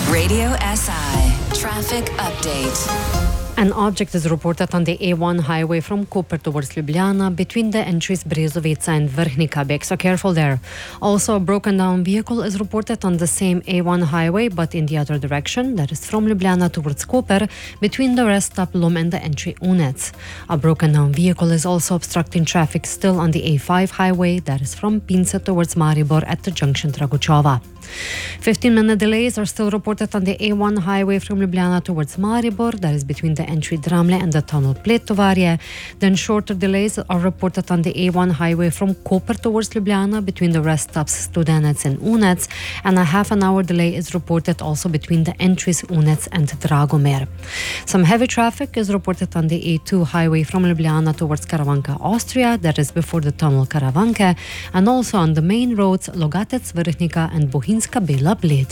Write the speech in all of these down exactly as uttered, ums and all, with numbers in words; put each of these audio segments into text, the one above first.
Radio S I Traffic Update. An object is reported on the A one highway from Koper towards Ljubljana between the entries Brezovica and Vrhnika. Be extra careful there. Also, a broken down vehicle is reported on the same A one highway but in the other direction, that is from Ljubljana towards Koper between the rest stop Lom and the entry Unec. A broken down vehicle is also obstructing traffic still on the A five highway, that is from Pince towards Maribor at the junction Dragučova. fifteen minute delays are still reported on the A one highway from Ljubljana towards Maribor, that is between the entry Dramlje and the tunnel Pletovarje. Then shorter delays are reported on the A one highway from Koper towards Ljubljana between the rest stops Studenec and Unec, and a half an hour delay is reported also between the entries Unec and Dragomir. Some heavy traffic is reported on the A two highway from Ljubljana towards Karavanka, Austria, that is before the tunnel Karavanke, and also on the main roads Logatec, Vrhnika and Bohinjska Bela Bled.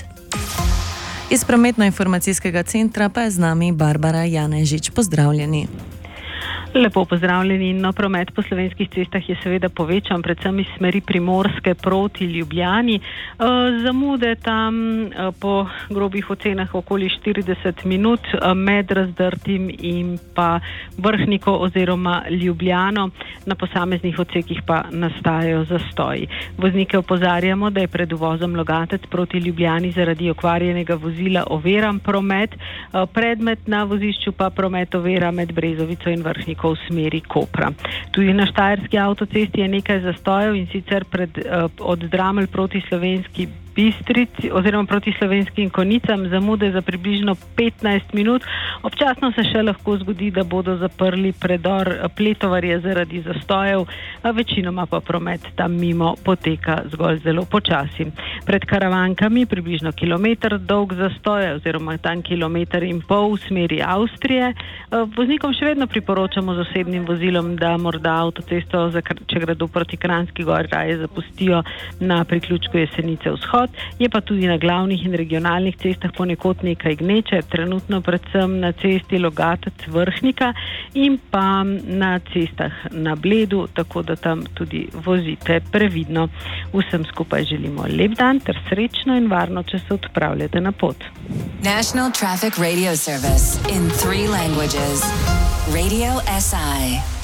Iz prometno-informacijskega centra pa je z nami Barbara Janežič. Pozdravljeni. Lepo pozdravljeni. No, promet po slovenskih cestah je seveda povečan, predvsem iz smeri Primorske proti Ljubljani. E, zamude tam e, po grobih ocenah okoli štirideset minut e, med Razdrtim in pa Vrhniko oziroma Ljubljano. Na posameznih odsekih pa nastajajo zastoji. Voznike opozarjamo, da je pred uvozom Logatec proti Ljubljani zaradi okvarjenega vozila oviran promet, e, predmet na vozišču pa promet ovira med Brezovico in Vrhniko v smeri Kopra. Tudi na Štajerski avtocesti je nekaj zastojev, in sicer pred, od Dramelj proti Slovenski Bistrici oziroma proti Slovenskim Konicam zamude za približno petnajst minut. Občasno se še lahko zgodi, da bodo zaprli predor Pletovarje zaradi zastojev, a večinoma pa promet tam mimo poteka zgolj zelo počasi. Pred Karavankami približno kilometer dolg zastoj oziroma tam kilometer in pol v smeri Avstrije. Voznikom še vedno priporočamo z osebnim vozilom, da morda avtocesto, če gredo proti Kranjski Gori, raje zapustijo na priključku Jesenice vzhod. Je pa tudi na glavnih in regionalnih cestah ponekod nekaj gneče, trenutno predvsem na cesti Logatec Vrhnika in pa na cestah na Bledu, tako da tam tudi vozite previdno. Vsem skupaj želimo lep dan ter srečno in varno, če se odpravljate na pot. National Traffic Radio Service in three languages. Radio S I.